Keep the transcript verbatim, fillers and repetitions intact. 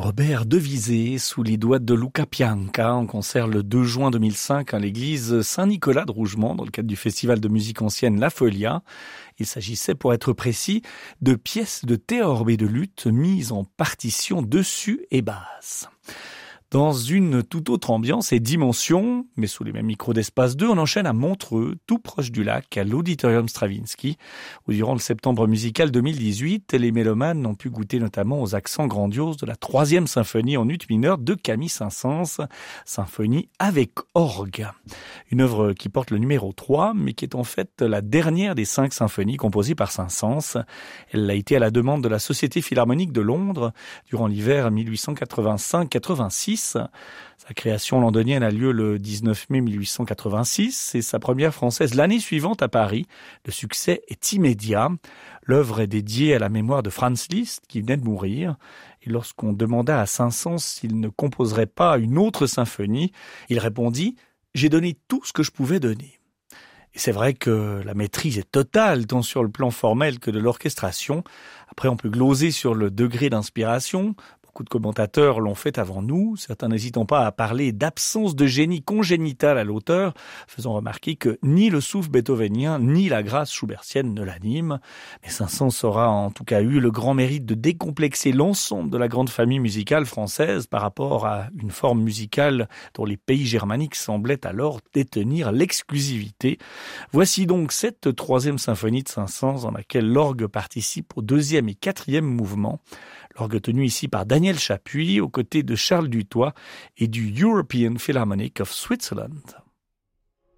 Robert Devisé sous les doigts de Luca Pianca en concert le deux juin deux mille cinq à l'église Saint-Nicolas de Rougemont dans le cadre du festival de musique ancienne La Folia. Il s'agissait, pour être précis, de pièces de théorbe et de luth mises en partition dessus et basse. Dans une toute autre ambiance et dimension, mais sous les mêmes micros d'Espace deux, on enchaîne à Montreux, tout proche du lac, à l'Auditorium Stravinsky, où durant le septembre musical deux mille dix-huit, les mélomanes ont pu goûter notamment aux accents grandioses de la troisième symphonie en ut mineur de Camille Saint-Saëns, symphonie avec orgue. Une œuvre qui porte le numéro trois, mais qui est en fait la dernière des cinq symphonies composées par Saint-Saëns. Elle l'a été à la demande de la Société Philharmonique de Londres durant l'hiver mille huit cent quatre-vingt-cinq quatre-vingt-six. Sa création londonienne a lieu le dix-neuf mai mille huit cent quatre-vingt-six et sa première française l'année suivante à Paris. Le succès est immédiat. L'œuvre est dédiée à la mémoire de Franz Liszt qui venait de mourir. Et lorsqu'on demanda à Saint-Saëns s'il ne composerait pas une autre symphonie, il répondit « J'ai donné tout ce que je pouvais donner ». Et c'est vrai que la maîtrise est totale, tant sur le plan formel que de l'orchestration. Après, on peut gloser sur le degré d'inspiration. Beaucoup de commentateurs l'ont fait avant nous, certains n'hésitant pas à parler d'absence de génie congénital à l'auteur, faisant remarquer que ni le souffle beethovénien ni la grâce schubertienne ne l'animent. Mais Saint-Saëns aura en tout cas eu le grand mérite de décomplexer l'ensemble de la grande famille musicale française par rapport à une forme musicale dont les pays germaniques semblaient alors détenir l'exclusivité. Voici donc cette troisième symphonie de Saint-Saëns dans laquelle l'orgue participe au deuxième et quatrième mouvement. L'orgue tenu ici par Daniel Chapuis aux côtés de Charles Dutoit et du European Philharmonic of Switzerland.